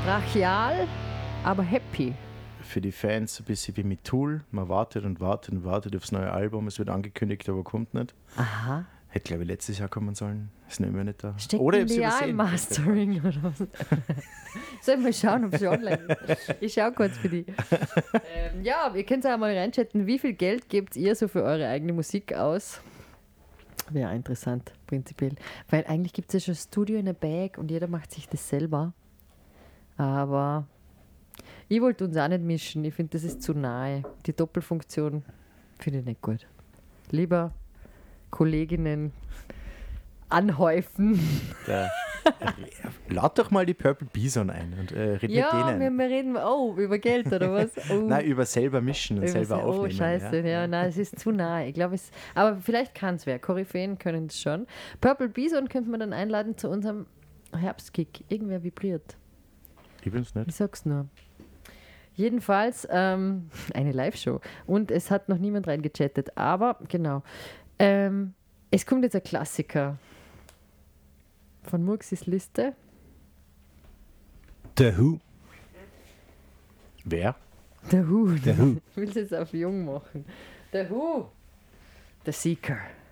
Brachial, aber happy. Für die Fans ein bisschen wie mit Tool. Man wartet und wartet und wartet aufs neue Album. Es wird angekündigt, aber kommt nicht. Aha. Hätte, glaube ich, letztes Jahr kommen sollen. Ist nicht mehr nicht da. Stecken Oder ich die hab's ja im übersehen. Mastering oder was? Soll ich mal schauen, ob sie online ist? Ich schaue kurz für die. Ja, ihr könnt ja mal reinchatten, wie viel Geld gebt ihr so für eure eigene Musik aus? Wäre interessant, prinzipiell. Weil eigentlich gibt es ja schon Studio in a Bag und jeder macht sich das selber. Aber ich wollte uns auch nicht mischen. Ich finde, das ist zu nahe. Die Doppelfunktion finde ich nicht gut. Lieber Kolleginnen anhäufen. Lad doch mal die Purple Bison ein und red mit denen. wir reden über Geld oder was? Oh. Nein, über selber mischen und selber aufnehmen. Oh, scheiße. Ja, nein, es ist zu nahe. Ich glaube, aber vielleicht kann es wer. Koryphäen können es schon. Purple Bison könnte man dann einladen zu unserem Herbstkick. Irgendwer vibriert. Ich bin's nicht. Ich sag's nur. Jedenfalls eine Live-Show. Und es hat noch niemand reingechattet. Aber, genau. Es kommt jetzt ein Klassiker von Murksis Liste. The Who. Wer? The Who. The Who. Ich will es jetzt auf jung machen. The Who. The Seeker.